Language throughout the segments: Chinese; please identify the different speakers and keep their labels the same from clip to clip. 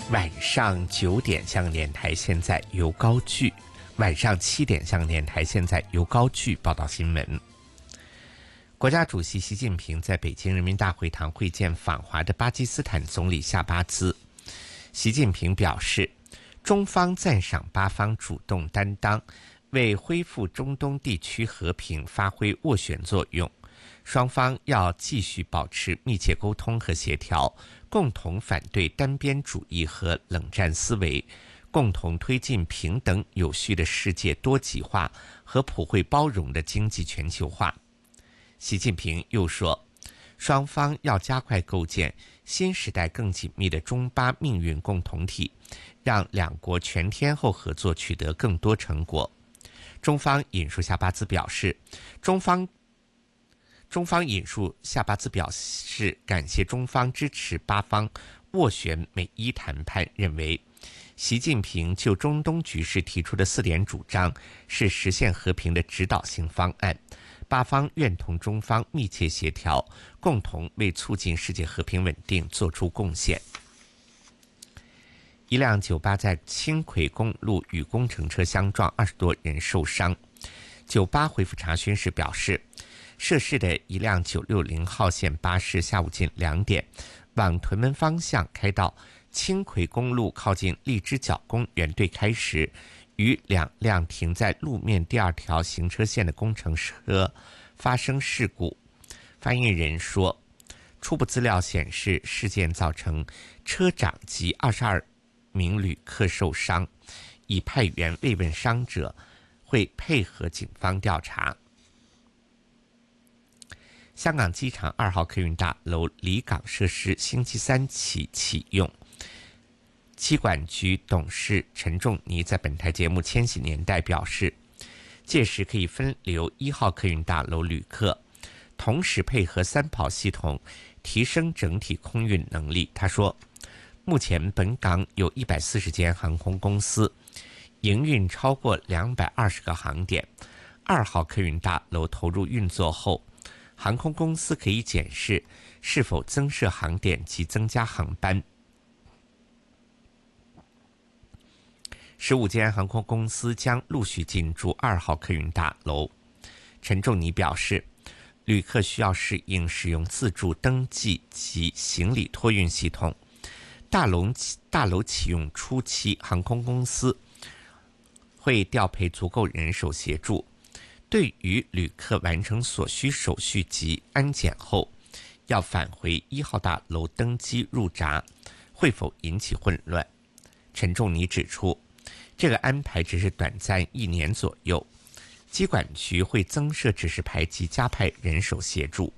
Speaker 1: 晚上9点，香港电台现在由高炬；晚上7点，香港电台现在由高炬报道新闻。国家主席习近平在北京人民大会堂会见访华的巴基斯坦总理夏巴兹。习近平表示，中方赞赏巴方主动担当，为恢复中东地区和平发挥斡旋作用。双方要继续保持密切沟通和协调，共同反对单边主义和冷战思维，共同推进平等有序的世界多极化和普惠包容的经济全球化。习近平又说，双方要加快构建新时代更紧密的中巴命运共同体，让两国全天候合作取得更多成果。中方引述夏巴兹表示，中方引述夏巴兹表示，感谢中方支持巴方斡旋美伊谈判，认为习近平就中东局势提出的4点主张是实现和平的指导性方案，巴方愿同中方密切协调，共同为促进世界和平稳定作出贡献。一辆酒吧在青葵公路与工程车相撞，20多人受伤。酒吧回复查询时表示，涉事的一辆960号线巴士下午近2点往屯门方向开到青葵公路靠近荔枝角公园对开时，与2辆停在路面第2条行车线的工程车发生事故。发言人说，初步资料显示，事件造成车长及22名旅客受伤，已派员慰问伤者，会配合警方调查。香港机场2号客运大楼离港设施星期3起启用。机管局董事陈仲尼在本台节目《千禧年代》表示，届时可以分流1号客运大楼旅客，同时配合3跑系统，提升整体空运能力。他说，目前本港有140间航空公司，营运超过220个航点。2号客运大楼投入运作后，航空公司可以检视是否增设航点及增加航班。15间航空公司将陆续进驻2号客运大楼。陈仲尼表示，旅客需要适应使用自助登记及行李托运系统。大楼启用初期，航空公司会调配足够人手协助。对于旅客完成所需手续及安检后，要返回1号大楼登机入闸，会否引起混乱？陈仲尼指出，这个安排只是短暂1年左右，机管局会增设指示牌及加派人手协助。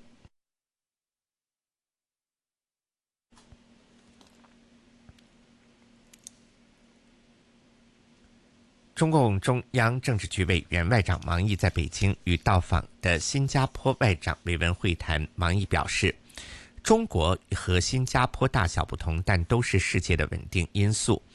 Speaker 1: 中共中央政治局委员外长王毅在北京与到访的新加坡外长维文会谈。王毅表示，中国和新加坡大小不同，但都是世界的稳定因素。